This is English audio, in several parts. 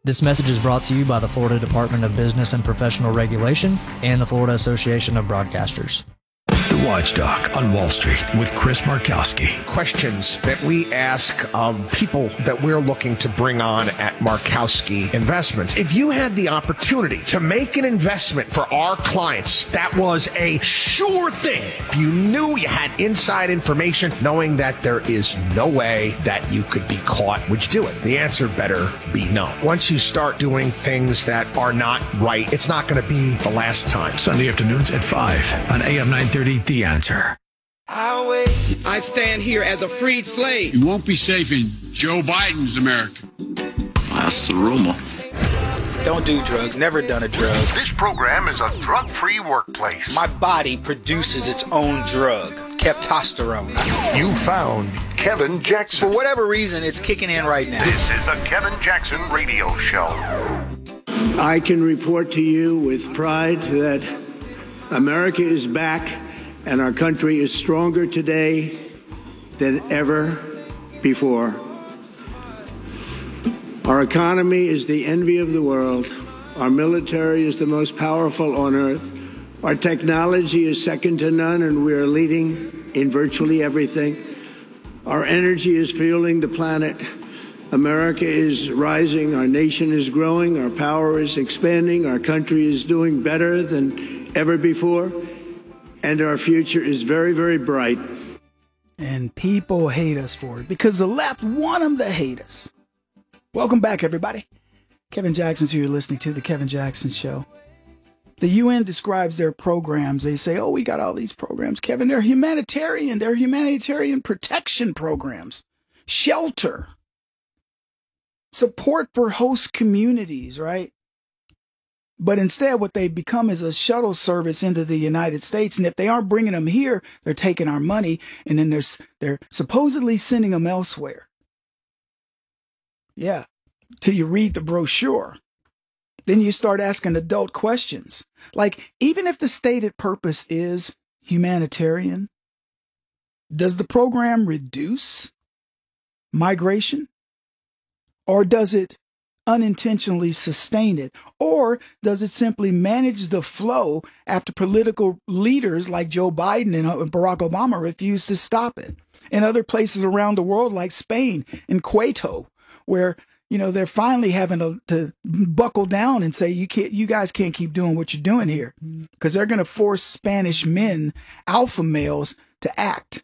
This message is brought to you by the Florida Department of Business and Professional Regulation and the Florida Association of Broadcasters. The Watchdog on Wall Street with Chris Markowski. Questions that we ask of people that we're looking to bring on at Markowski Investments. If you had the opportunity to make an investment for our clients, that was a sure thing. If you knew you had inside information, knowing that there is no way that you could be caught, would you do it? The answer better be no. Once you start doing things that are not right, it's not going to be the last time. Sunday afternoons at 5 on AM 930, The Answer. I stand here as a freed slave. You won't be safe in Joe Biden's America. That's the rumor. Don't do drugs. Never done a drug. This program is a drug-free workplace. My body produces its own drug, Keptosterone. You found Kevin Jackson. For whatever reason, it's kicking in right now. This is the Kevin Jackson Radio Show. I can report to you with pride that America is back and our country is stronger today than ever before. Our economy is the envy of the world. Our military is the most powerful on earth. Our technology is second to none, and we are leading in virtually everything. Our energy is fueling the planet. America is rising. Our nation is growing. Our power is expanding. Our country is doing better than ever before. And our future is very, very bright. And people hate us for it because the left want them to hate us. Welcome back, everybody. Kevin Jackson's here. You're listening to The Kevin Jackson Show. The UN describes their programs. They say, oh, we got all these programs. Kevin, they're humanitarian. They're humanitarian protection programs. Shelter. Support for host communities, right? But instead, what they've become is a shuttle service into the United States. And if they aren't bringing them here, they're taking our money. And then they're supposedly sending them elsewhere. Yeah. Till you read the brochure. Then you start asking adult questions. Like, even if the stated purpose is humanitarian, does the program reduce migration? Or does it unintentionally sustain it? Or does it simply manage the flow after political leaders like Joe Biden and Barack Obama refuse to stop it? In other places around the world like Spain and Quito, where, you know, they're finally having to buckle down and say, you guys can't keep doing what you're doing here, because they're going to force Spanish men, alpha males, to act.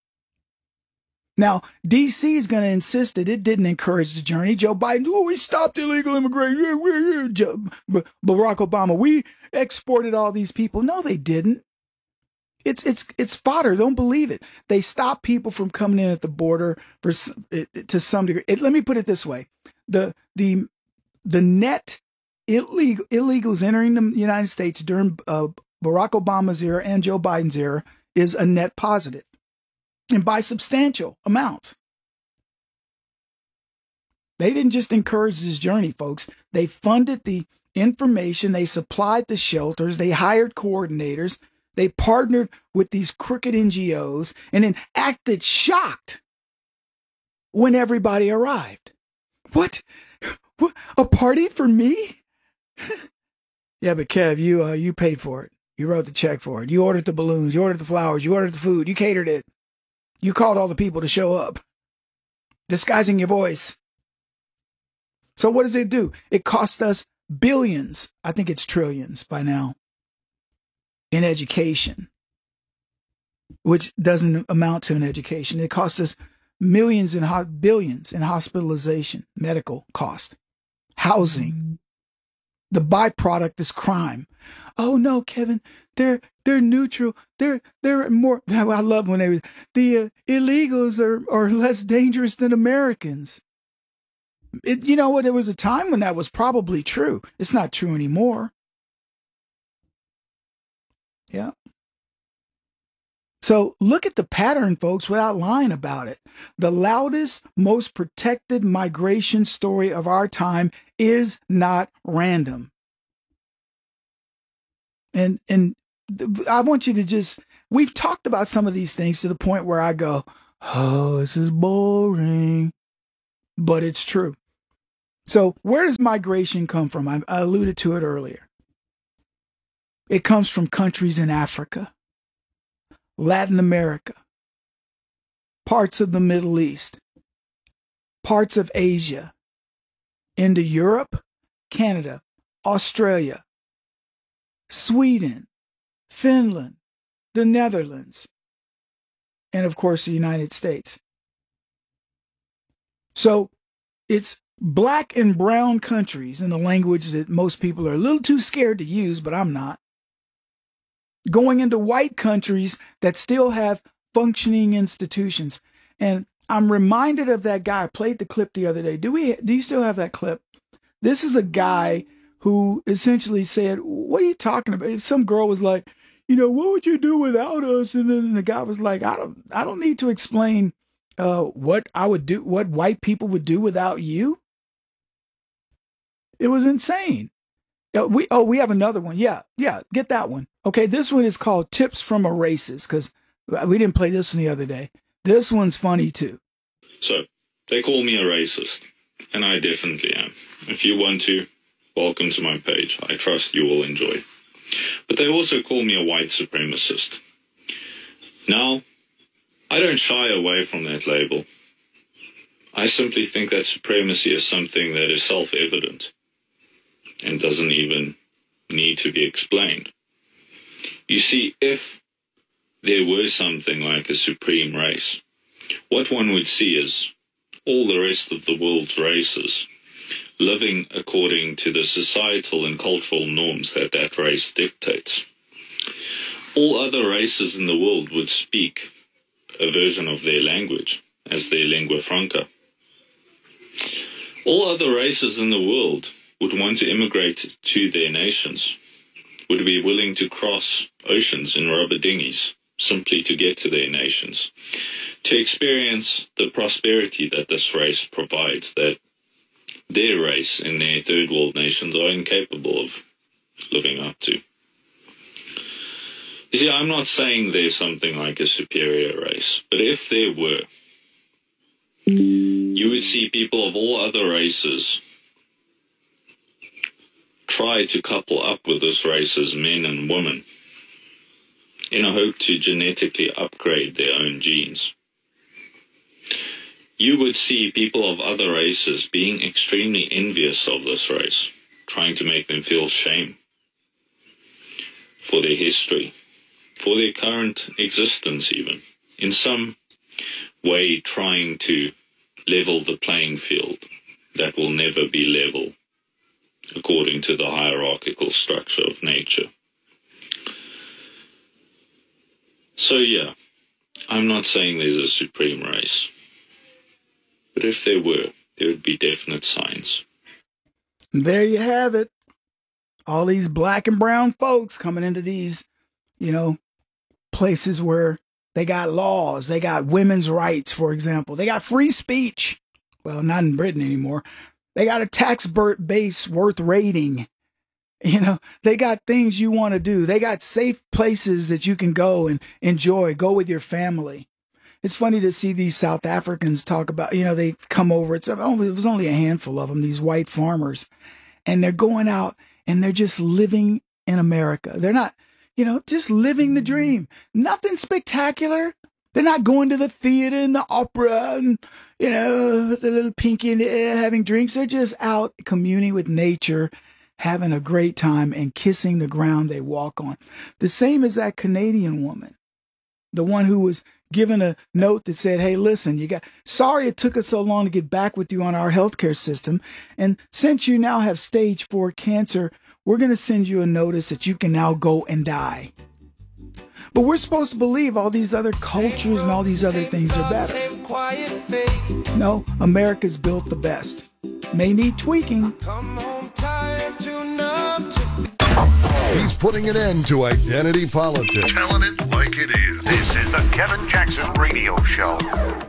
Now, D.C. is going to insist that it didn't encourage the journey. Joe Biden, we stopped illegal immigration. Barack Obama, we exported all these people. No, they didn't. It's fodder. Don't believe it. They stopped people from coming in at the border to some degree. Let me put it this way: the net illegals entering the United States during Barack Obama's era and Joe Biden's era is a net positive. And by substantial amounts. They didn't just encourage this journey, folks. They funded the information. They supplied the shelters. They hired coordinators. They partnered with these crooked NGOs and then acted shocked when everybody arrived. What? A party for me? Yeah, but Kev, you paid for it. You wrote the check for it. You ordered the balloons. You ordered the flowers. You ordered the food. You catered it. You called all the people to show up, disguising your voice. So what does it do? It costs us billions. I think it's trillions by now in education, which doesn't amount to an education. It costs us millions and billions in hospitalization, medical cost, housing. The byproduct is crime. Oh no, Kevin, they're neutral. They're more. I love when the illegals are less dangerous than Americans. You know what? There was a time when that was probably true. It's not true anymore. Yeah. So look at the pattern, folks, without lying about it. The loudest, most protected migration story of our time is not random. And I want you to we've talked about some of these things to the point where I go, oh, this is boring. But it's true. So where does migration come from? I alluded to it earlier. It comes from countries in Africa, Latin America, parts of the Middle East, parts of Asia, into Europe, Canada, Australia, Sweden, Finland, the Netherlands, and of course the United States. So it's black and brown countries, in the language that most people are a little too scared to use, but I'm not, going into white countries that still have functioning institutions. And I'm reminded of that guy. I played the clip the other day. Do you still have that clip? This is a guy who essentially said, what are you talking about? Some girl was like, what would you do without us? And then the guy was like, I don't need to explain what I would do, what white people would do without you. It was insane. We have another one. Yeah, get that one. Okay, this one is called Tips from a Racist, because we didn't play this one the other day. This one's funny too. So, they call me a racist, and I definitely am. If you want to, welcome to my page. I trust you will enjoy. But they also call me a white supremacist. Now, I don't shy away from that label. I simply think that supremacy is something that is self-evident and doesn't even need to be explained. You see, if there were something like a supreme race, what one would see is all the rest of the world's races living according to the societal and cultural norms that that race dictates. All other races in the world would speak a version of their language as their lingua franca. All other races in the world would want to immigrate to their nations, would be willing to cross oceans in rubber dinghies simply to get to their nations, to experience the prosperity that this race provides, that their race in their third world nations are incapable of living up to. You see, I'm not saying there's something like a superior race, but if there were, you would see people of all other races try to couple up with this race's men and women in a hope to genetically upgrade their own genes. You would see people of other races being extremely envious of this race, trying to make them feel shame for their history, for their current existence even, in some way trying to level the playing field that will never be level according to the hierarchical structure of nature. So yeah, I'm not saying there's a supreme race, but if there were, there would be definite signs. There you have it. All these black and brown folks coming into these, places where they got laws, they got women's rights, for example. They got free speech. Well, not in Britain anymore. They got a tax base worth rating. They got things you want to do. They got safe places that you can go and enjoy, go with your family. It's funny to see these South Africans talk about, they come over. It was only a handful of them, these white farmers. And they're going out and they're just living in America. They're not, just living the dream. Nothing spectacular. They're not going to the theater and the opera and, the little pinky in the air having drinks. They're just out communing with nature, having a great time and kissing the ground they walk on. The same as that Canadian woman, the one who was given a note that said, hey, listen, sorry it took us so long to get back with you on our healthcare system. And since you now have stage 4 cancer, we're going to send you a notice that you can now go and die. But we're supposed to believe all these other cultures and all these other things are better. No, America's built the best. May need tweaking. He's putting an end to identity politics. Telling it like it is. This is the Kevin Jackson Radio Show.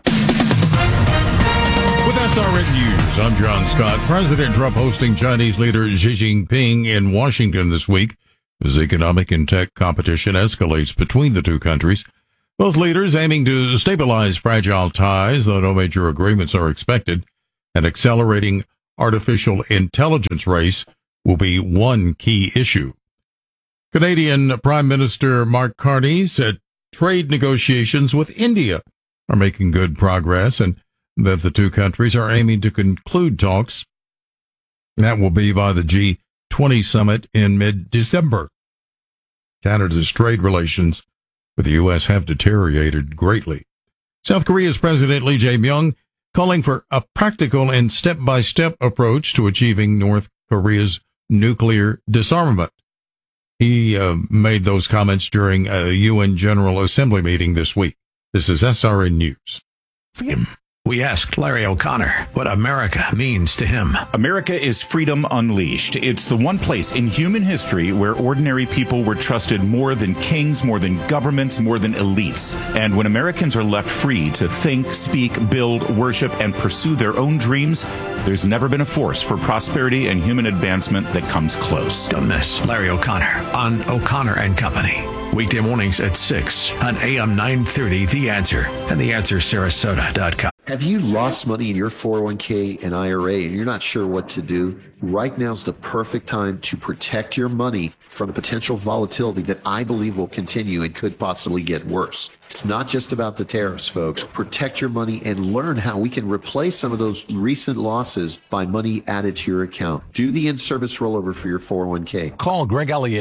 With SRN News, I'm John Scott. President Trump hosting Chinese leader Xi Jinping in Washington this week as economic and tech competition escalates between the two countries. Both leaders aiming to stabilize fragile ties, though no major agreements are expected, and accelerating artificial intelligence race will be one key issue. Canadian Prime Minister Mark Carney said trade negotiations with India are making good progress and that the two countries are aiming to conclude talks. That will be by the G20 summit in mid-December. Canada's trade relations with the U.S. have deteriorated greatly. South Korea's President Lee Jae-myung calling for a practical and step-by-step approach to achieving North Korea's nuclear disarmament. He made those comments during a UN General Assembly meeting this week. This is SRN News. We asked Larry O'Connor what America means to him. America is freedom unleashed. It's the one place in human history where ordinary people were trusted more than kings, more than governments, more than elites. And when Americans are left free to think, speak, build, worship, and pursue their own dreams, there's never been a force for prosperity and human advancement that comes close. Don't miss Larry O'Connor on O'Connor and Company. Weekday mornings at 6 on AM 930, The Answer, and TheAnswerSarasota.com. Have you lost money in your 401k and IRA and you're not sure what to do? Right now is the perfect time to protect your money from potential volatility that I believe will continue and could possibly get worse. It's not just about the tariffs, folks. Protect your money and learn how we can replace some of those recent losses by money added to your account. Do the in-service rollover for your 401k. Call Greg Elliott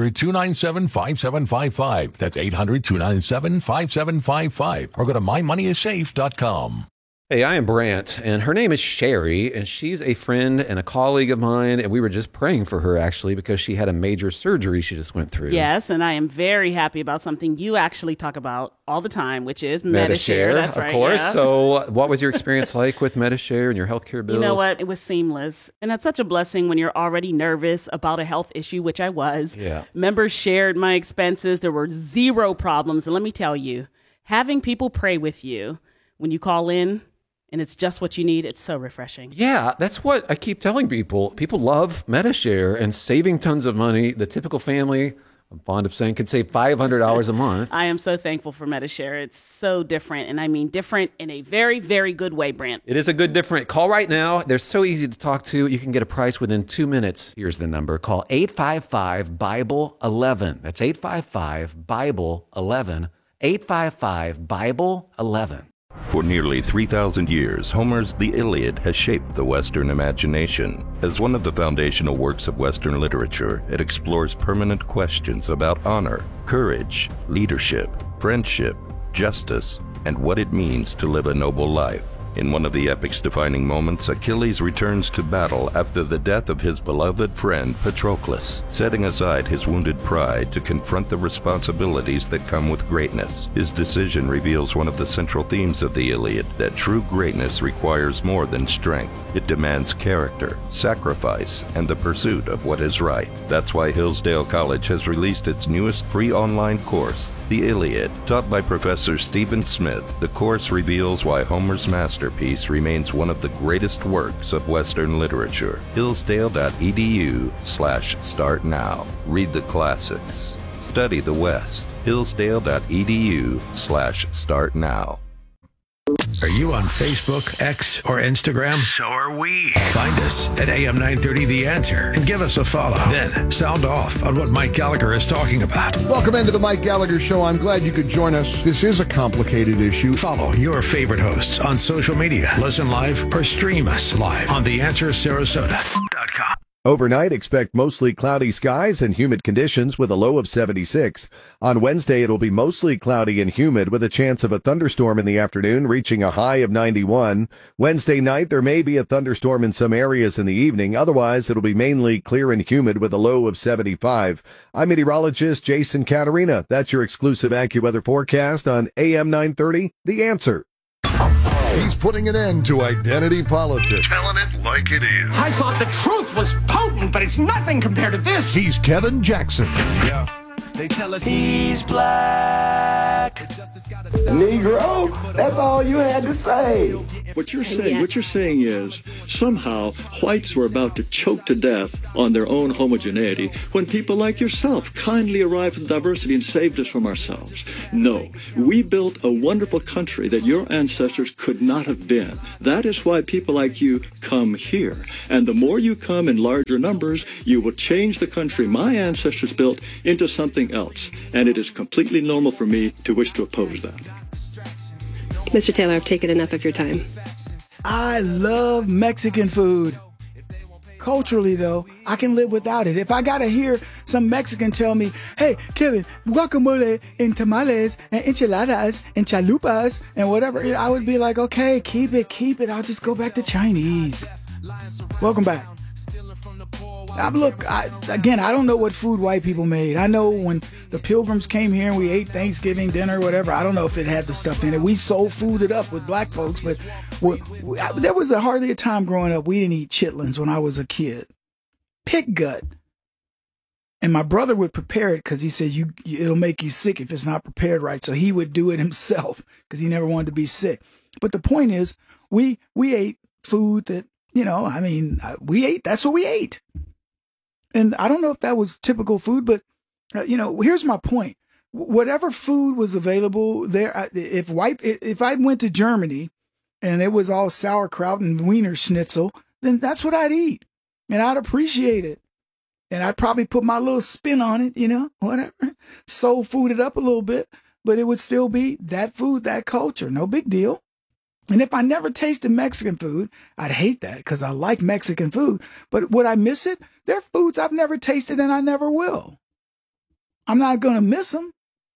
800-297-5755. That's 800-297-5755. Or go to mymoneyissafe.com. Hey, I am Brant, and her name is Sherry, and she's a friend and a colleague of mine, and we were just praying for her, actually, because she had a major surgery she just went through. Yes, and I am very happy about something you actually talk about all the time, which is Medi-Share. That's right, of course. Yeah. So what was your experience like with Medi-Share and your healthcare bills? You know what? It was seamless, and that's such a blessing when you're already nervous about a health issue, which I was. Yeah. Members shared my expenses. There were zero problems, and let me tell you, having people pray with you when you call in, and it's just what you need, it's so refreshing. Yeah, that's what I keep telling people. People love Medi-Share and saving tons of money. The typical family, I'm fond of saying, can save $500 a month. I am so thankful for Medi-Share. It's so different, and I mean different in a very, very good way, Brant. It is a good different. Call right now. They're so easy to talk to. You can get a price within 2 minutes. Here's the number. Call 855-BIBLE-11. That's 855-BIBLE-11. 855-BIBLE-11. For nearly 3,000 years, Homer's The Iliad has shaped the Western imagination. As one of the foundational works of Western literature, it explores permanent questions about honor, courage, leadership, friendship, justice, and what it means to live a noble life. In one of the epic's defining moments, Achilles returns to battle after the death of his beloved friend Patroclus, setting aside his wounded pride to confront the responsibilities that come with greatness. His decision reveals one of the central themes of the Iliad, that true greatness requires more than strength. It demands character, sacrifice, and the pursuit of what is right. That's why Hillsdale College has released its newest free online course, The Iliad. Taught by Professor Stephen Smith, the course reveals why Homer's masterpiece remains one of the greatest works of Western literature. Hillsdale.edu/start now. Read the classics. Study the West. Hillsdale.edu/start now. Are you on Facebook, X, or Instagram? So are we. Find us at AM 930 The Answer and give us a follow. Then sound off on what Mike Gallagher is talking about. Welcome into the Mike Gallagher Show. I'm glad you could join us. This is a complicated issue. Follow your favorite hosts on social media. Listen live or stream us live on TheAnswerSarasota.com. Overnight, expect mostly cloudy skies and humid conditions with a low of 76. On Wednesday, it'll be mostly cloudy and humid with a chance of a thunderstorm in the afternoon, reaching a high of 91. Wednesday night, there may be a thunderstorm in some areas in the evening. Otherwise, it'll be mainly clear and humid with a low of 75. I'm meteorologist Jason Caterina. That's your exclusive AccuWeather forecast on AM 930, The Answer. He's putting an end to identity politics. Telling it like it is. I thought the truth was potent, but it's nothing compared to this. He's Kevin Jackson. Yeah. They tell us he's black. Negro, that's all you had to say. What you're saying is somehow whites were about to choke to death on their own homogeneity when people like yourself kindly arrived with diversity and saved us from ourselves. No, we built a wonderful country that your ancestors could not have been. That is why people like you come here. And the more you come in larger numbers, you will change the country my ancestors built into something else. And it is completely normal for me to wish to oppose that. Mr. Taylor, I've taken enough of your time. I love Mexican food. Culturally, though, I can live without it. If I gotta hear some Mexican tell me, hey, Kevin, guacamole and tamales and enchiladas and chalupas and whatever, I would be like, okay, keep it. I'll just go back to Chinese. Welcome back. Look, I don't know what food white people made. I know when the Pilgrims came here and we ate Thanksgiving dinner or whatever, I don't know if it had the stuff in it. We soul fooded up with black folks, but there was hardly a time growing up we didn't eat chitlins when I was a kid. Pig gut. And my brother would prepare it because he said it'll make you sick if it's not prepared right. So he would do it himself because he never wanted to be sick. But the point is, we ate food that, that's what we ate. And I don't know if that was typical food, but, here's my point. Whatever food was available there, if I went to Germany and it was all sauerkraut and Wiener Schnitzel, then that's what I'd eat. And I'd appreciate it. And I'd probably put my little spin on it, whatever. Soul food it up a little bit, but it would still be that food, that culture. No big deal. And if I never tasted Mexican food, I'd hate that because I like Mexican food. But would I miss it? There are foods I've never tasted and I never will. I'm not going to miss them.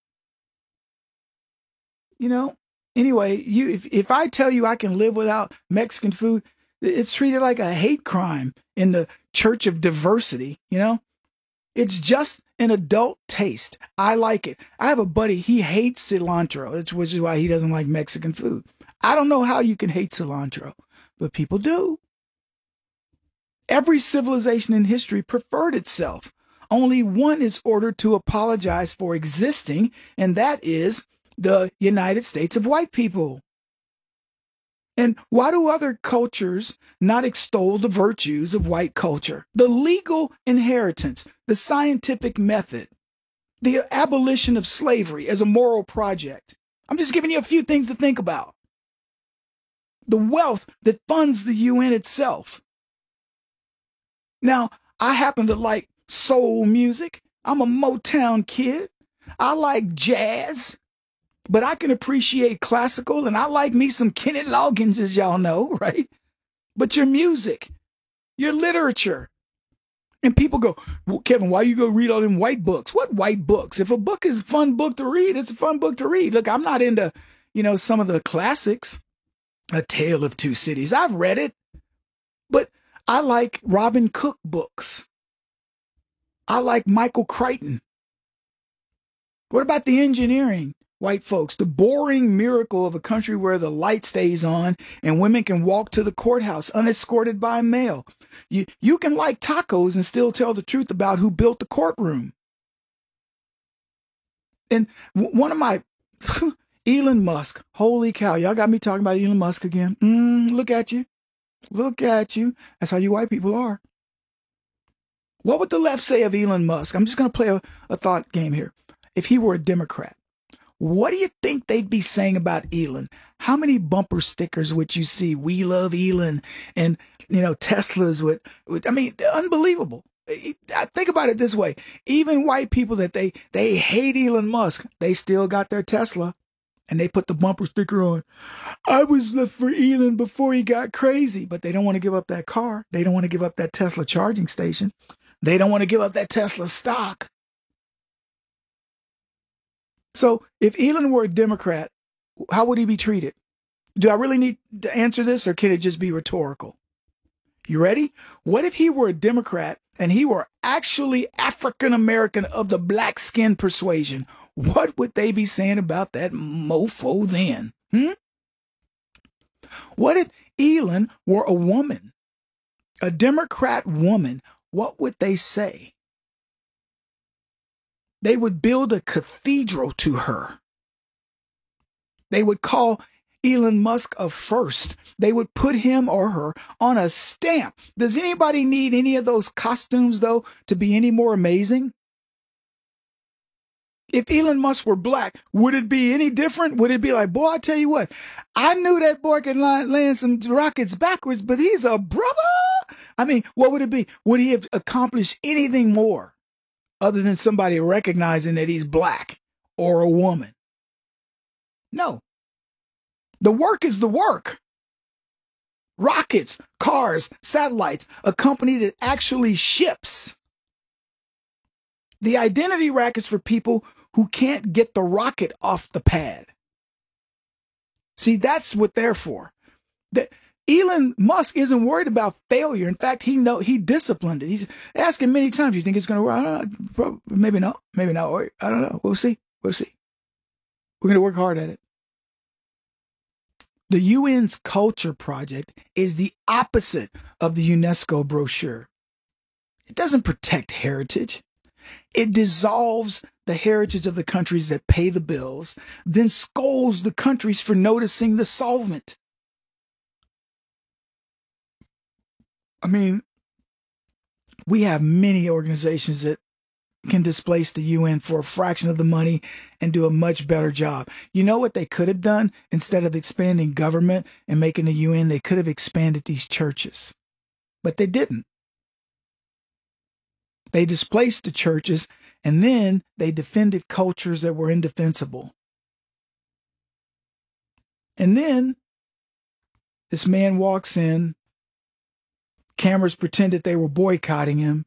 Anyway, if I tell you I can live without Mexican food, it's treated like a hate crime in the Church of Diversity, It's just an adult taste. I like it. I have a buddy, he hates cilantro, which is why he doesn't like Mexican food. I don't know how you can hate cilantro, but people do. Every civilization in history preferred itself. Only one is ordered to apologize for existing, and that is the United States of white people. And why do other cultures not extol the virtues of white culture? The legal inheritance, the scientific method, the abolition of slavery as a moral project. I'm just giving you a few things to think about. The wealth that funds the UN itself. Now, I happen to like soul music. I'm a Motown kid. I like jazz, but I can appreciate classical, and I like me some Kenny Loggins, as y'all know, right? But your music, your literature. And people go, well, Kevin, why you go read all them white books? What white books? If a book is a fun book to read, it's a fun book to read. Look, I'm not into, some of the classics. A Tale of Two Cities. I've read it, but I like Robin Cook books. I like Michael Crichton. What about the engineering, white folks? The boring miracle of a country where the light stays on and women can walk to the courthouse unescorted by a male. You can like tacos and still tell the truth about who built the courtroom. And one of my... Elon Musk. Holy cow. Y'all got me talking about Elon Musk again. Look at you. Look at you. That's how you white people are. What would the left say of Elon Musk? I'm just going to play a thought game here. If he were a Democrat, what do you think they'd be saying about Elon? How many bumper stickers would you see? We love Elon. And, Teslas would unbelievable. Think about it this way. Even white people that they hate Elon Musk, they still got their Tesla. And they put the bumper sticker on. I was left for Elon before he got crazy. But they don't want to give up that car. They don't want to give up that Tesla charging station. They don't want to give up that Tesla stock. So if Elon were a Democrat, how would he be treated? Do I really need to answer this, or can it just be rhetorical? You ready? What if he were a Democrat and he were actually African American of the black skin persuasion? What would they be saying about that mofo then? What if Elon were a woman, a Democrat woman? What would they say? They would build a cathedral to her. They would call Elon Musk a first. They would put him or her on a stamp. Does anybody need any of those costumes, though, to be any more amazing? If Elon Musk were black, would it be any different? Would it be like, boy, I tell you what, I knew that boy could land some rockets backwards, but he's a brother? I mean, what would it be? Would he have accomplished anything more other than somebody recognizing that he's black or a woman? No. The work is the work. Rockets, cars, satellites, a company that actually ships. The identity rack is for people who can't get the rocket off the pad. See, that's what they're for. Elon Musk isn't worried about failure. In fact, he disciplined it. He's asking many times, you think it's going to work? I don't know. Maybe not. Maybe not. I don't know. We'll see. We'll see. We're going to work hard at it. The UN's Culture Project is the opposite of the UNESCO brochure. It doesn't protect heritage. It dissolves the heritage of the countries that pay the bills, then scolds the countries for noticing the solvent. I mean, we have many organizations that can displace the UN for a fraction of the money and do a much better job. You know what they could have done? Instead of expanding government and making the UN, they could have expanded these churches. But they didn't. They displaced the churches, and then they defended cultures that were indefensible. And then this man walks in, cameras pretended they were boycotting him.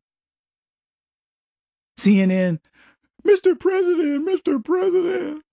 CNN, Mr. President, Mr. President.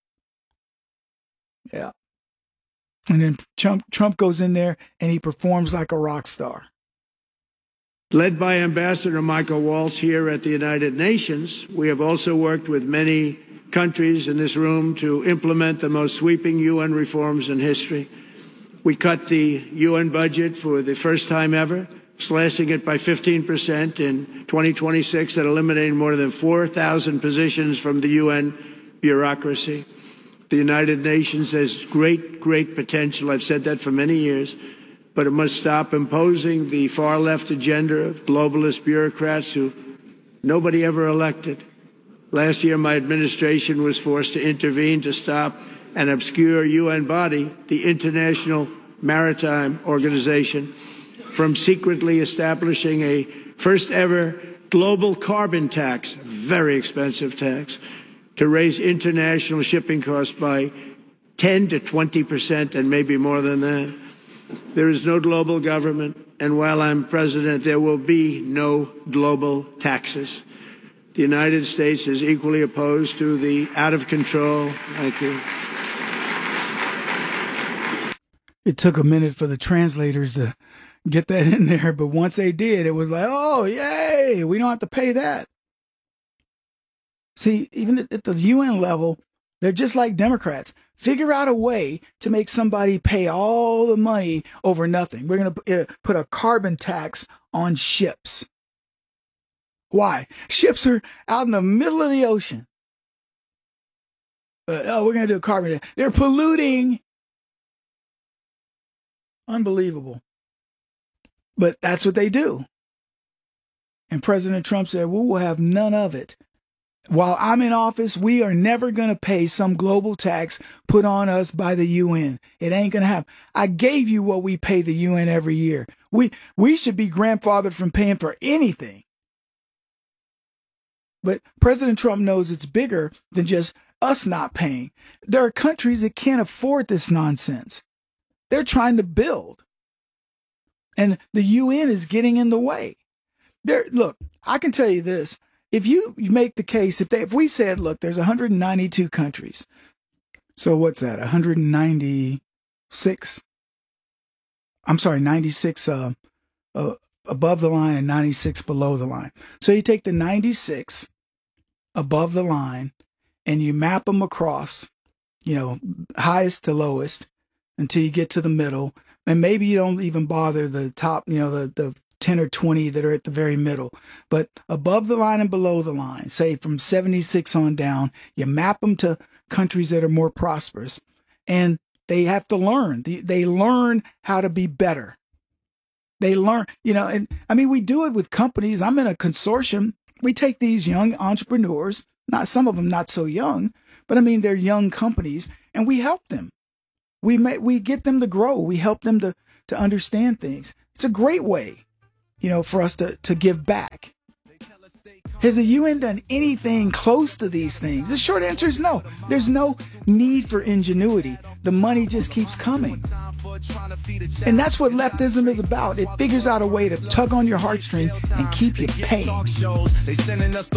Yeah. And then Trump goes in there and he performs like a rock star. Led by Ambassador Michael Waltz here at the United Nations, we have also worked with many countries in this room to implement the most sweeping UN reforms in history. We cut the UN budget for the first time ever, slashing it by 15% in 2026 and eliminating more than 4,000 positions from the UN bureaucracy. The United Nations has great, great potential. I've said that for many years. But it must stop imposing the far-left agenda of globalist bureaucrats who nobody ever elected. Last year, my administration was forced to intervene to stop an obscure UN body, the International Maritime Organization, from secretly establishing a first-ever global carbon tax, very expensive tax, to raise international shipping costs by 10 to 20% and maybe more than that. There is no global government, and while I'm president, there will be no global taxes. The United States is equally opposed to the out-of-control. Thank you. It took a minute for the translators to get that in there, but once they did, it was like, oh, yay, we don't have to pay that. See, even at the UN level, they're just like Democrats. Figure out a way to make somebody pay all the money over nothing. We're going to put a carbon tax on ships. Why? Ships are out in the middle of the ocean. We're going to do a carbon tax. They're polluting. Unbelievable. But that's what they do. And President Trump said, we will have none of it. While I'm in office, we are never going to pay some global tax put on us by the UN. It ain't going to happen. I gave you what we pay the UN every year. We should be grandfathered from paying for anything. But President Trump knows it's bigger than just us not paying. There are countries that can't afford this nonsense. They're trying to build. And the UN is getting in the way. Look, I can tell you this. If you make the case, if we said, look, there's 192 countries. So what's that? 196? I'm sorry, 96 above the line and 96 below the line. So you take the 96 above the line and you map them across, highest to lowest until you get to the middle. And maybe you don't even bother the top, the 10 or 20 that are at the very middle. But above the line and below the line, say from 76 on down, you map them to countries that are more prosperous. And they have to learn. They learn how to be better. They learn, and I mean, we do it with companies. I'm in a consortium. We take these young entrepreneurs, not some of them not so young, but I mean, they're young companies, and we help them. We get them to grow. We help them to understand things. It's a great way, for us to give back. Has the UN done anything close to these things? The short answer is no. There's no need for ingenuity. The money just keeps coming. And that's what leftism is about. It figures out a way to tug on your heartstring and keep you paying. This is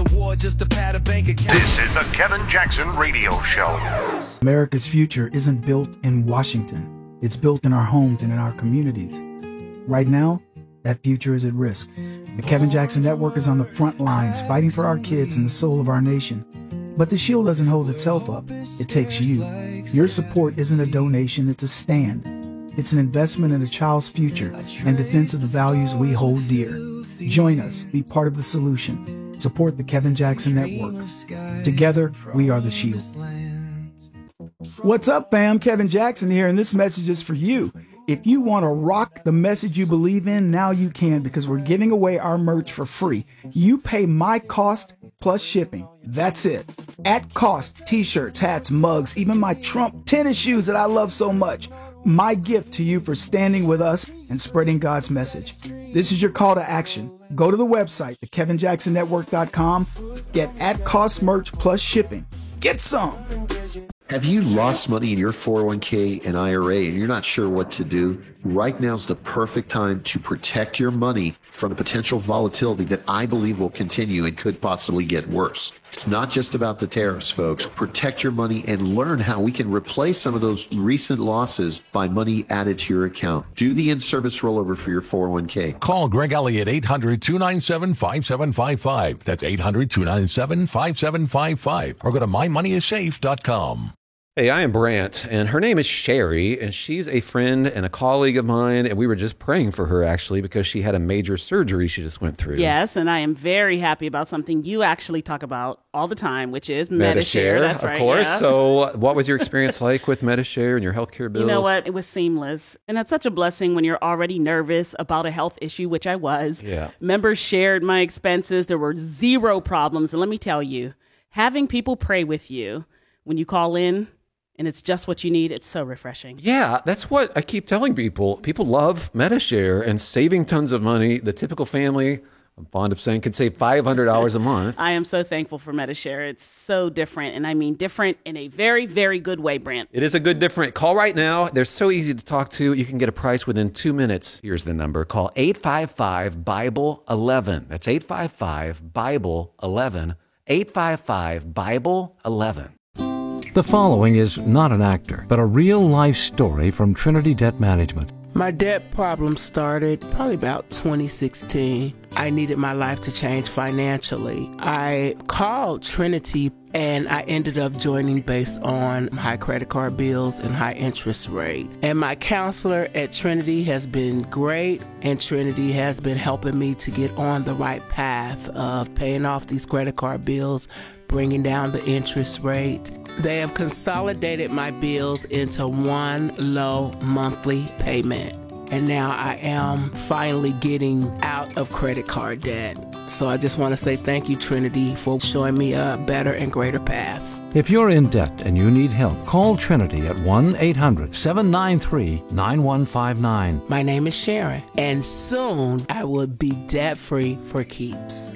the Kevin Jackson Radio Show. America's future isn't built in Washington. It's built in our homes and in our communities. Right now, that future is at risk. The Kevin Jackson Network is on the front lines fighting for our kids and the soul of our nation. But the shield doesn't hold itself up. It takes you. Your support isn't a donation, it's a stand. It's an investment in a child's future and defense of the values we hold dear. Join us. Be part of the solution. Support the Kevin Jackson Network. Together, we are the shield. What's up, fam? Kevin Jackson here, and this message is for you. If you want to rock the message you believe in, now you can, because we're giving away our merch for free. You pay my cost plus shipping. That's it. At cost, t-shirts, hats, mugs, even my Trump tennis shoes that I love so much. My gift to you for standing with us and spreading God's message. This is your call to action. Go to the website, thekevinjacksonnetwork.com. Get at cost merch plus shipping. Get some. Have you lost money in your 401k and IRA and you're not sure what to do? Right now is the perfect time to protect your money from the potential volatility that I believe will continue and could possibly get worse. It's not just about the tariffs, folks. Protect your money and learn how we can replace some of those recent losses by money added to your account. Do the in-service rollover for your 401k. Call Greg Elliott 800-297-5755. That's 800-297-5755. Or go to mymoneyissafe.com. Hey, I am Brant, and her name is Sherry, and she's a friend and a colleague of mine, and we were just praying for her, actually, because she had a major surgery she just went through. Yes, and I am very happy about something you actually talk about all the time, which is Medi-Share. That's right, of course. Yeah. So what was your experience like with Medi-Share and your healthcare bills? You know what? It was seamless, and that's such a blessing when you're already nervous about a health issue, which I was. Yeah. Members shared my expenses. There were zero problems, and let me tell you, having people pray with you when you call in, and it's just what you need, it's so refreshing. Yeah, that's what I keep telling people. People love Medi-Share and saving tons of money. The typical family, I'm fond of saying, could save $500 a month. I am so thankful for Medi-Share. It's so different, and I mean different in a very, very good way, Brant. It is a good different. Call right now. They're so easy to talk to. You can get a price within 2 minutes. Here's the number. Call 855-BIBLE-11. That's 855-BIBLE-11. 855-BIBLE-11. The following is not an actor, but a real-life story from Trinity Debt Management. My debt problem started probably about 2016. I needed my life to change financially. I called Trinity and I ended up joining based on high credit card bills and high interest rate. And my counselor at Trinity has been great, and Trinity has been helping me to get on the right path of paying off these credit card bills, bringing down the interest rate. They have consolidated my bills into one low monthly payment. And now I am finally getting out of credit card debt. So I just want to say thank you, Trinity, for showing me a better and greater path. If you're in debt and you need help, call Trinity at 1-800-793-9159. My name is Sharon, and soon I will be debt-free for keeps.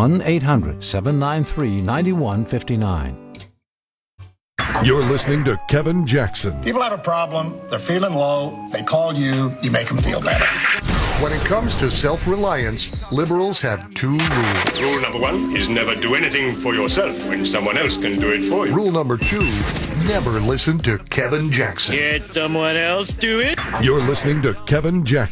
1-800-793-9159. You're listening to Kevin Jackson. People have a problem, they're feeling low, they call you, you make them feel better. When it comes to self-reliance, liberals have two rules. Rule number one is never do anything for yourself when someone else can do it for you. Rule number two, never listen to Kevin Jackson. Let someone else do it. You're listening to Kevin Jackson.